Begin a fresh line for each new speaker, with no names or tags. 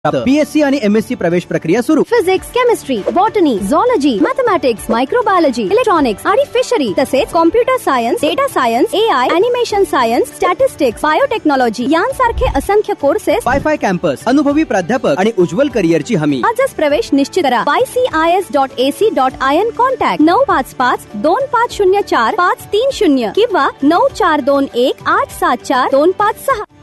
BSc आणि MSc प्रवेश प्रक्रिया सुरू.
Physics, chemistry, botany, zoology, mathematics, microbiology, electronics आणि फिशरी तसेच computer science, data science, AI, animation science, statistics, biotechnology यांसारखे असंख्य कोर्सेस.
वायफाय कॅम्पस, अनुभवी प्राध्यापक आणि उज्ज्वल करिअरची हमी.
आजच प्रवेश निश्चित करा. ycis.ac.in. कॉन्टॅक्ट 955-2504-530 किंवा 9421-874-256.